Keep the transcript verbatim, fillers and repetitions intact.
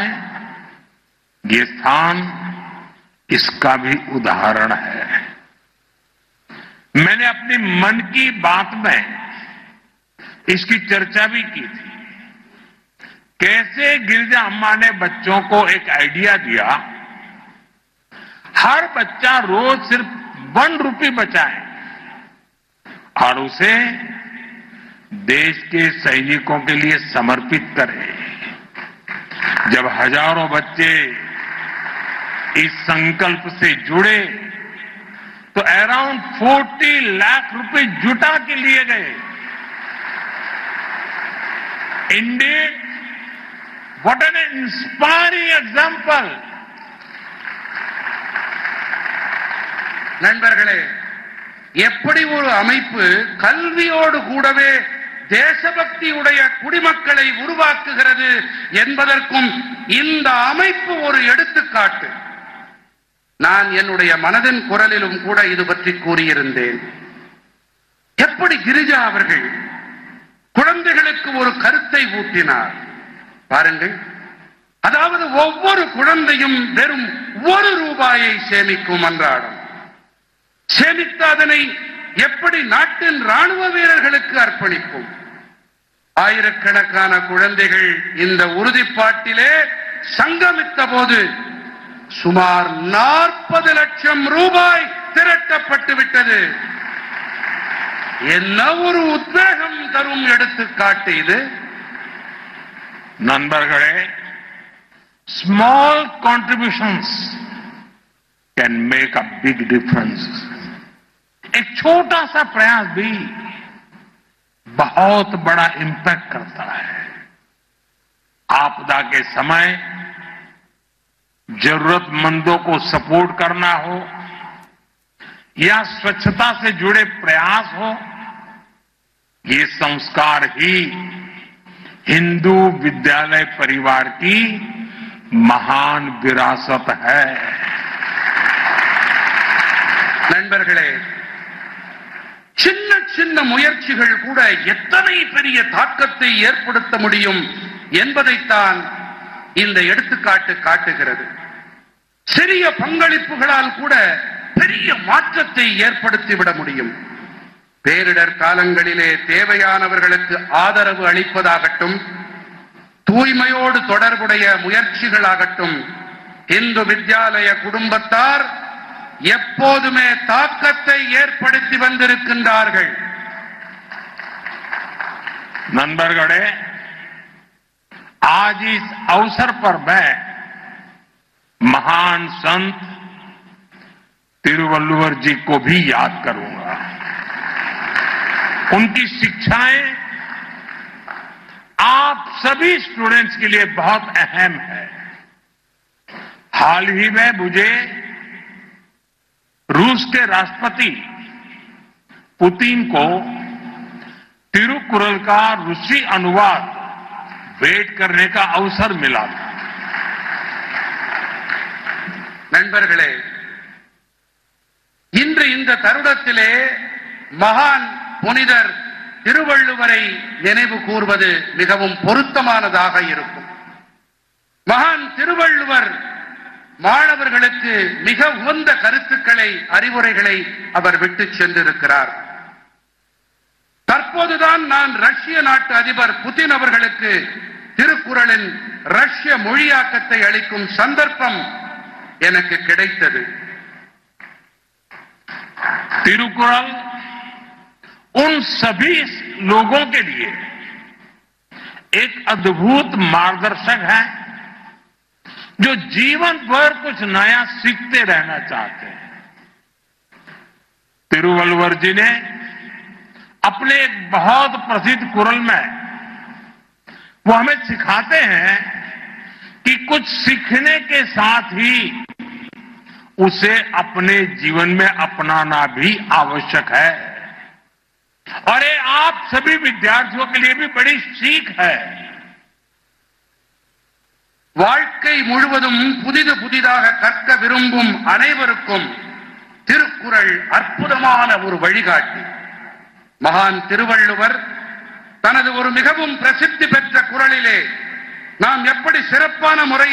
है, ये स्थान इसका भी उदाहरण है। मैंने अपनी मन की बात में इसकी चर्चा भी की थी। कैसे गिरिजा अम्मा ने बच्चों को एक आइडिया दिया, हर बच्चा रोज सिर्फ वन रुपी बचाए और उसे देश के सैनिकों के लिए समर्पित करे। जब हजारों बच्चे इस संकल्प से जुड़े तो अराउंड चालीस लाख रुपए जुटा के लिए गए। Indian what an inspiring example. நண்பர்களே, எப்படி ஒரு அமைப்பு கல்வியோடு கூடவே தேசபக்தியுடைய குடிமக்களை உருவாக்குகிறது என்பதற்கும் இந்த அமைப்பு ஒரு எடுத்துக்காட்டு. நான் என்னுடைய மனதின் குரலிலும் கூட இது பற்றி கூறியிருந்தேன். எப்படி கிரிஜா அவர்கள் குழந்தைகளுக்கு ஒரு கருத்தை ஊட்டினார் பாருங்கள். அதாவது ஒவ்வொரு குழந்தையும் வெறும் ஒரு ரூபாயை சேமிக்கும் அன்றாடம். சேமித்த அதனை எப்படி நாட்டின் ராணுவ வீரர்களுக்கு அர்ப்பணிக்கும். ஆயிரக்கணக்கான குழந்தைகள் இந்த உறுதிப்பாட்டிலே சங்கமித்த போது சுமார் நாற்பது லட்சம் ரூபாய் திரட்டப்பட்டு விட்டது. என்ன ஒரு உத்வேகம் தரும் எடுத்துக்காட்டு இது. நண்பர்களே, small contributions can make a big difference. एक छोटा सा प्रयास भी बहुत बड़ा इंपैक्ट करता है। आपदा के समय जरूरतमंदों को सपोर्ट करना हो या स्वच्छता से जुड़े प्रयास हो, ये संस्कार ही हिंदू विद्यालय परिवार की महान विरासत है। நண்பர்களே, சின்ன சின்ன முயற்சிகள் கூட எத்தனை பெரிய தாக்கத்தை ஏற்படுத்த முடியும் என்பதைத்தான் இந்த எடுத்துக்காட்டு காட்டுகிறது. சிறிய பங்களிப்புகளால் கூட பெரிய மாற்றத்தை ஏற்படுத்திவிட முடியும். பேரிடர் காலங்களிலே தேவையானவர்களுக்கு ஆதரவு அளிப்பதாகட்டும், தூய்மையோடு தொடர்புடைய முயற்சிகளாகட்டும், இந்து வித்யாலய குடும்பத்தார் எப்போதுமே தாக்கத்தை ஏற்படுத்தி வந்திருக்கின்றார்கள். नंबरगढ़े, आज इस अवसर पर मैं महान संत तिरुवल्लुवर जी को भी याद करूंगा। उनकी शिक्षाएं आप सभी स्टूडेंट्स के लिए बहुत अहम है। हाल ही में मुझे रूस के राष्ट्रपति पुतिन को तिरुकुरल का रूसी अनुवाद भेंट करने का अवसर मिला था। நண்பர்களே, இன்று இந்த தருணத்திலே மகான் புனிதர் திருவள்ளுவரை நினைவு கூர்வது மிகவும் பொருத்தமானதாக இருக்கும். மகான் திருவள்ளுவர் மாணவர்களுக்கு மிக உகந்த கருத்துக்களை, அறிவுரைகளை அவர் விட்டுச் சென்றிருக்கிறார். தற்போதுதான் நான் ரஷ்ய நாட்டு அதிபர் புதின் அவர்களுக்கு திருக்குறளின் ரஷ்ய மொழியாக்கத்தை அளிக்கும் சந்தர்ப்பம் எனக்கு கிடைத்தது. तिरुकुरल उन सभी लोगों के लिए एक अद्भुत मार्गदर्शक है जो जीवन भर कुछ नया सीखते रहना चाहते हैं। तिरुवल्लुवर जी ने अपने एक बहुत प्रसिद्ध कुरल में वो हमें सिखाते हैं कि कुछ सीखने के साथ ही उसे अपने जीवन में अपनाना भी आवश्यक है। और ये आप सभी विद्यार्थियों के लिए भी बड़ी सीख है। வாழ்க்கை முழுவதும் புதிது புதிதாக கற்க விரும்பும் அனைவருக்கும் திருக்குறள் அற்புதமான ஒரு வழிகாட்டி. மகான் திருவள்ளுவர் தனது ஒரு மிகவும் பிரசித்தி பெற்ற குறளிலே நாம் எப்படி சிறப்பான முறையில்